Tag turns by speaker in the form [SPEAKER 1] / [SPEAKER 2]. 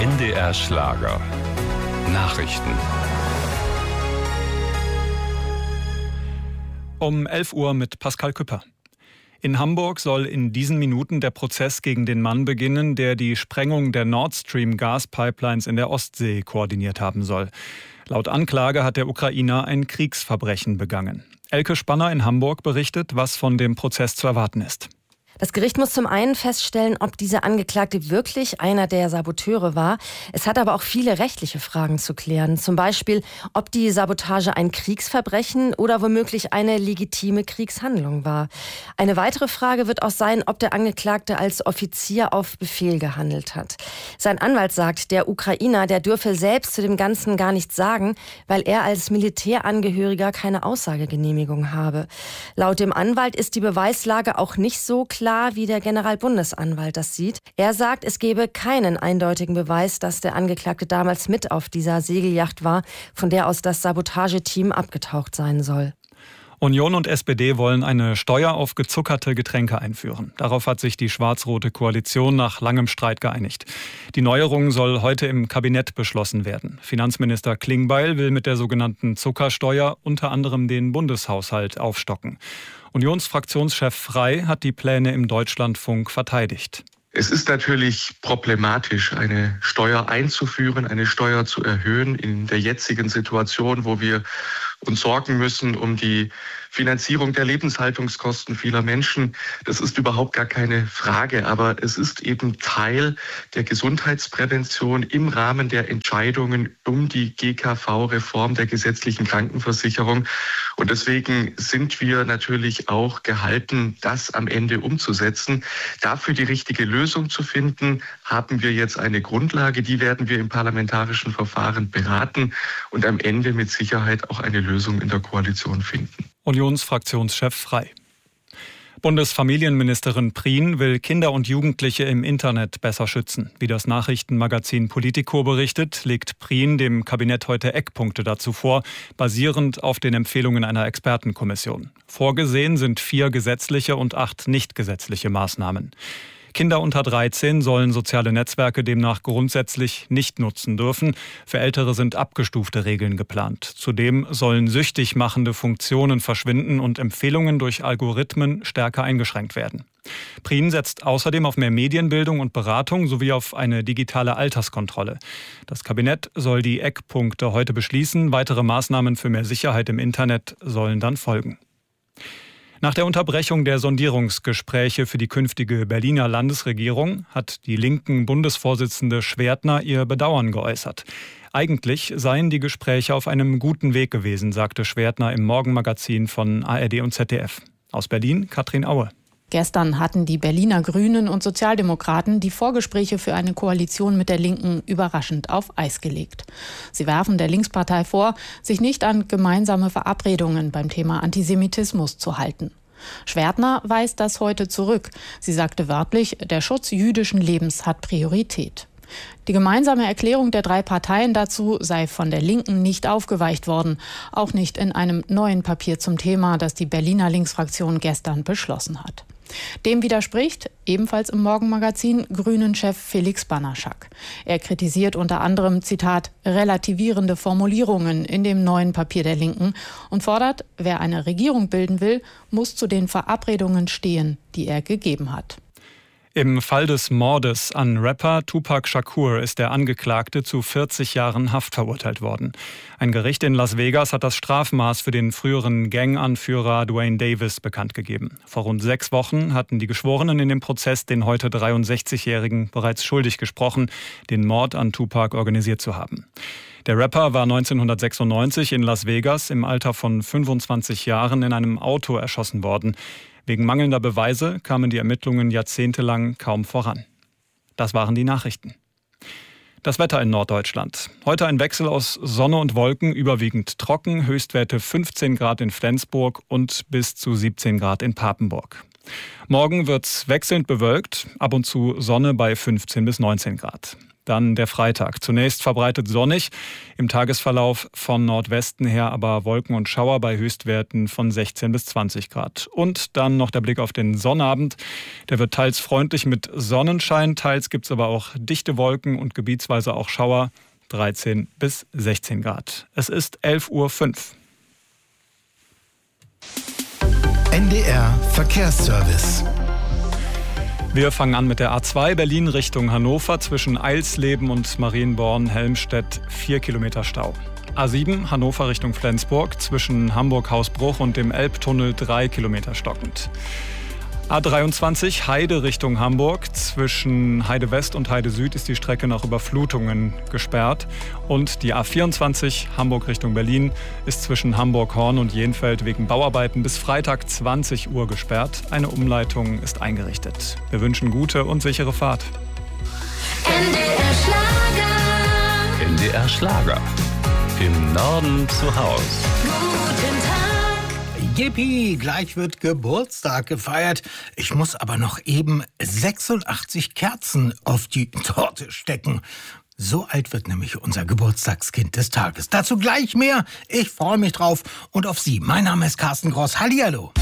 [SPEAKER 1] NDR Schlager. Nachrichten.
[SPEAKER 2] Um 11 Uhr mit Pascal Küpper. In Hamburg soll in diesen Minuten der Prozess gegen den Mann beginnen, der die Sprengung der Nord Stream Gaspipelines in der Ostsee koordiniert haben soll. Laut Anklage hat der Ukrainer ein Kriegsverbrechen begangen. Elke Spanner in Hamburg berichtet, was von dem Prozess zu erwarten ist.
[SPEAKER 3] Das Gericht muss zum einen feststellen, ob dieser Angeklagte wirklich einer der Saboteure war. Es hat aber auch viele rechtliche Fragen zu klären. Zum Beispiel, ob die Sabotage ein Kriegsverbrechen oder womöglich eine legitime Kriegshandlung war. Eine weitere Frage wird auch sein, ob der Angeklagte als Offizier auf Befehl gehandelt hat. Sein Anwalt sagt, der Ukrainer, der dürfe selbst zu dem Ganzen gar nichts sagen, weil er als Militärangehöriger keine Aussagegenehmigung habe. Laut dem Anwalt ist die Beweislage auch nicht so klar, wie der Generalbundesanwalt das sieht. Er sagt, es gebe keinen eindeutigen Beweis, dass der Angeklagte damals mit auf dieser Segelyacht war, von der aus das Sabotageteam abgetaucht sein soll.
[SPEAKER 2] Union und SPD wollen eine Steuer auf gezuckerte Getränke einführen. Darauf hat sich die schwarz-rote Koalition nach langem Streit geeinigt. Die Neuerung soll heute im Kabinett beschlossen werden. Finanzminister Klingbeil will mit der sogenannten Zuckersteuer unter anderem den Bundeshaushalt aufstocken. Unionsfraktionschef Frey hat die Pläne im Deutschlandfunk verteidigt.
[SPEAKER 4] Es ist natürlich problematisch, eine Steuer einzuführen, eine Steuer zu erhöhen in der jetzigen Situation, wo wir uns sorgen müssen um die Finanzierung der Lebenshaltungskosten vieler Menschen. Das ist überhaupt gar keine Frage, aber es ist eben Teil der Gesundheitsprävention im Rahmen der Entscheidungen um die GKV-Reform der gesetzlichen Krankenversicherung. Und deswegen sind wir natürlich auch gehalten, das am Ende umzusetzen. Dafür die richtige Lösung zu finden, haben wir jetzt eine Grundlage, die werden wir im parlamentarischen Verfahren beraten und am Ende mit Sicherheit auch eine Lösung in der Koalition finden.
[SPEAKER 2] Unionsfraktionschef Frey. Bundesfamilienministerin Prien will Kinder und Jugendliche im Internet besser schützen. Wie das Nachrichtenmagazin Politico berichtet, legt Prien dem Kabinett heute Eckpunkte dazu vor, basierend auf den Empfehlungen einer Expertenkommission. Vorgesehen sind 4 gesetzliche und 8 nicht gesetzliche Maßnahmen. Kinder unter 13 sollen soziale Netzwerke demnach grundsätzlich nicht nutzen dürfen. Für Ältere sind abgestufte Regeln geplant. Zudem sollen süchtig machende Funktionen verschwinden und Empfehlungen durch Algorithmen stärker eingeschränkt werden. Prien setzt außerdem auf mehr Medienbildung und Beratung sowie auf eine digitale Alterskontrolle. Das Kabinett soll die Eckpunkte heute beschließen. Weitere Maßnahmen für mehr Sicherheit im Internet sollen dann folgen. Nach der Unterbrechung der Sondierungsgespräche für die künftige Berliner Landesregierung hat die linken Bundesvorsitzende Schwertner ihr Bedauern geäußert. Eigentlich seien die Gespräche auf einem guten Weg gewesen, sagte Schwertner im Morgenmagazin von ARD und ZDF. Aus Berlin, Katrin Aue.
[SPEAKER 5] Gestern hatten die Berliner Grünen und Sozialdemokraten die Vorgespräche für eine Koalition mit der Linken überraschend auf Eis gelegt. Sie werfen der Linkspartei vor, sich nicht an gemeinsame Verabredungen beim Thema Antisemitismus zu halten. Schwertner weist das heute zurück. Sie sagte wörtlich, der Schutz jüdischen Lebens hat Priorität. Die gemeinsame Erklärung der 3 Parteien dazu sei von der Linken nicht aufgeweicht worden, auch nicht in einem neuen Papier zum Thema, das die Berliner Linksfraktion gestern beschlossen hat. Dem widerspricht, ebenfalls im Morgenmagazin, Grünen-Chef Felix Banaschak. Er kritisiert unter anderem, Zitat, relativierende Formulierungen in dem neuen Papier der Linken und fordert, wer eine Regierung bilden will, muss zu den Verabredungen stehen, die er gegeben hat.
[SPEAKER 2] Im Fall des Mordes an Rapper Tupac Shakur ist der Angeklagte zu 40 Jahren Haft verurteilt worden. Ein Gericht in Las Vegas hat das Strafmaß für den früheren Ganganführer Duane Davis bekannt gegeben. Vor rund 6 Wochen hatten die Geschworenen in dem Prozess den heute 63-Jährigen bereits schuldig gesprochen, den Mord an Tupac organisiert zu haben. Der Rapper war 1996 in Las Vegas im Alter von 25 Jahren in einem Auto erschossen worden. Wegen mangelnder Beweise kamen die Ermittlungen jahrzehntelang kaum voran. Das waren die Nachrichten. Das Wetter in Norddeutschland. Heute ein Wechsel aus Sonne und Wolken, überwiegend trocken, Höchstwerte 15 Grad in Flensburg und bis zu 17 Grad in Papenburg. Morgen wird's wechselnd bewölkt, ab und zu Sonne bei 15 bis 19 Grad. Dann der Freitag. Zunächst verbreitet sonnig, im Tagesverlauf von Nordwesten her aber Wolken und Schauer bei Höchstwerten von 16 bis 20 Grad. Und dann noch der Blick auf den Sonnabend. Der wird teils freundlich mit Sonnenschein, teils gibt es aber auch dichte Wolken und gebietsweise auch Schauer, 13 bis 16 Grad. Es ist 11:05 Uhr.
[SPEAKER 6] NDR Verkehrsservice.
[SPEAKER 2] Wir fangen an mit der A2 Berlin Richtung Hannover zwischen Eilsleben und Marienborn-Helmstedt 4 Kilometer Stau. A7 Hannover Richtung Flensburg zwischen Hamburg-Hausbruch und dem Elbtunnel 3 Kilometer stockend. A23 Heide Richtung Hamburg. Zwischen Heide West und Heide Süd ist die Strecke nach Überflutungen gesperrt. Und die A24 Hamburg Richtung Berlin ist zwischen Hamburg-Horn und Jenfeld wegen Bauarbeiten bis Freitag 20 Uhr gesperrt. Eine Umleitung ist eingerichtet. Wir wünschen gute und sichere Fahrt.
[SPEAKER 1] NDR Schlager. NDR Schlager. Im Norden zu Haus. Guten Tag.
[SPEAKER 6] Yippie, gleich wird Geburtstag gefeiert. Ich muss aber noch eben 86 Kerzen auf die Torte stecken. So alt wird nämlich unser Geburtstagskind des Tages. Dazu gleich mehr. Ich freue mich drauf und auf Sie. Mein Name ist Carsten Gross. Hallihallo.